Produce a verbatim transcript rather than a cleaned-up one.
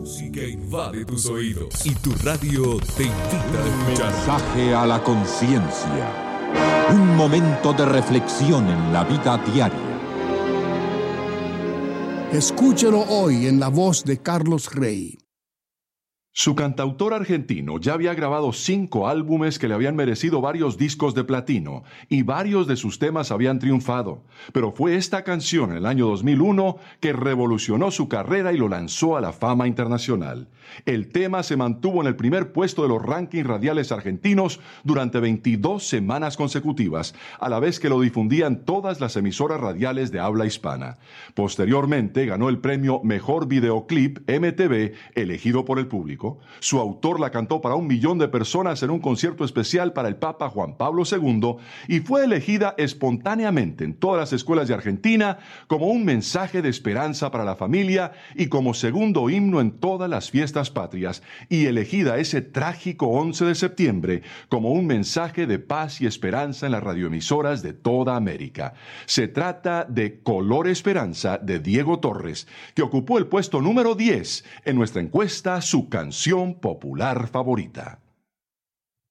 música invade tus oídos y tu radio te invita a escuchar. Mensaje a la conciencia. Un momento de reflexión en la vida diaria. Escúchelo hoy en la voz de Carlos Rey. Su cantautor argentino ya había grabado cinco álbumes que le habían merecido varios discos de platino y varios de sus temas habían triunfado, pero fue esta canción en el año dos mil uno que revolucionó su carrera y lo lanzó a la fama internacional. El tema se mantuvo en el primer puesto de los rankings radiales argentinos durante veintidós semanas consecutivas, a la vez que lo difundían todas las emisoras radiales de habla hispana. Posteriormente ganó el premio Mejor Videoclip M T V elegido por el público. Su autor la cantó para un millón de personas en un concierto especial para el Papa Juan Pablo segundo y fue elegida espontáneamente en todas las escuelas de Argentina como un mensaje de esperanza para la familia y como segundo himno en todas las fiestas patrias, y elegida ese trágico once de septiembre como un mensaje de paz y esperanza en las radioemisoras de toda América. Se trata de Color Esperanza de Diego Torres, que ocupó el puesto número diez en nuestra encuesta Su Canción Popular Favorita.